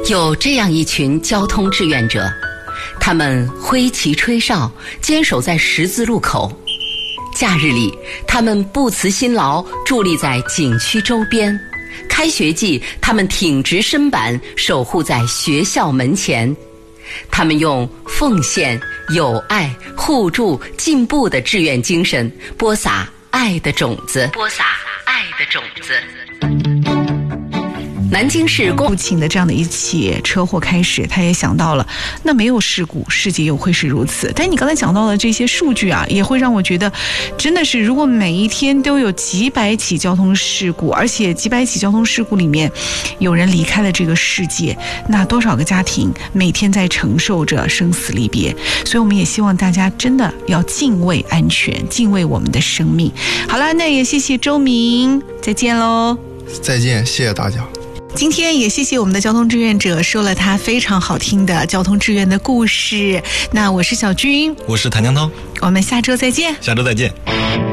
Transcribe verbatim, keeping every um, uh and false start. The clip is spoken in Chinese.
有这样一群交通志愿者，他们挥旗吹哨，坚守在十字路口。假日里，他们不辞辛劳，伫立在景区周边；开学季，他们挺直身板，守护在学校门前。他们用奉献、友爱、互助、进步的志愿精神，播撒爱的种子，播撒爱的种子。南京市父亲的这样的一起车祸开始，他也想到了，那没有事故，世界又会是如此。但你刚才讲到的这些数据啊，也会让我觉得，真的是如果每一天都有几百起交通事故，而且几百起交通事故里面有人离开了这个世界，那多少个家庭每天在承受着生死离别？所以我们也希望大家真的要敬畏安全，敬畏我们的生命。好了，那也谢谢周明，再见喽。 再见，谢谢大家。 今天也谢谢我们的交通志愿者说了他非常好听的交通志愿的故事。那我是小军， 我是谭江涛， 我们下周再见。 下周再见。